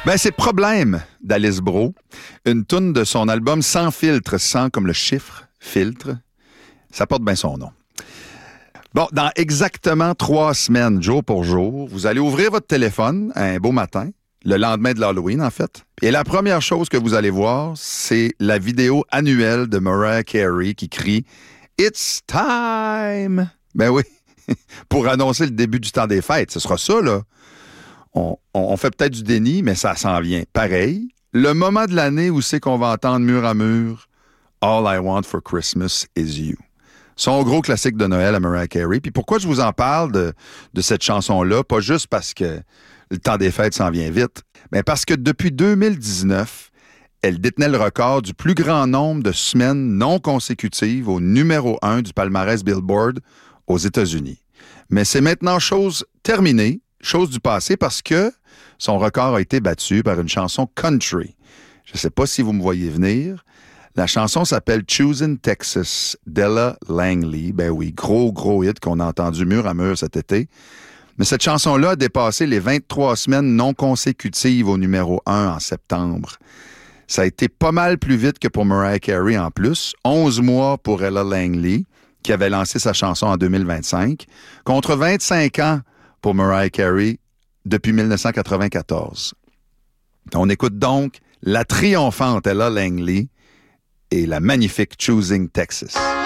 Ben, c'est Problème d'Alice Brault, une toune de son album Sans filtre, sans comme le chiffre, filtre. Ça porte bien son nom. Bon, dans exactement 3 semaines, jour pour jour, vous allez ouvrir votre téléphone un beau matin, le lendemain de l'Halloween, en fait. Et la première chose que vous allez voir, c'est la vidéo annuelle de Mariah Carey qui crie « It's time ». Ben oui, pour annoncer le début du temps des fêtes. Ce sera ça, là. On fait peut-être du déni, mais ça s'en vient. Pareil, le moment de l'année où c'est qu'on va entendre mur à mur « All I want for Christmas is you ». Son gros classique de Noël à Mariah Carey. Puis pourquoi je vous en parle de cette chanson-là? Pas juste parce que le temps des fêtes s'en vient vite, mais parce que depuis 2019, elle détenait le record du plus grand nombre de semaines non consécutives au numéro 1 du palmarès Billboard aux États-Unis. Mais c'est maintenant chose terminée, chose du passé, parce que son record a été battu par une chanson country. Je ne sais pas si vous me voyez venir. La chanson s'appelle Choosing Texas d'Ella Langley. Ben oui, gros hit qu'on a entendu mur à mur cet été. Mais cette chanson-là a dépassé les 23 semaines non consécutives au numéro 1 en septembre. Ça a été pas mal plus vite que pour Mariah Carey en plus. 11 mois pour Ella Langley, qui avait lancé sa chanson en 2025, contre 25 ans pour Mariah Carey depuis 1994. On écoute donc la triomphante Ella Langley et la magnifique Choosing Texas.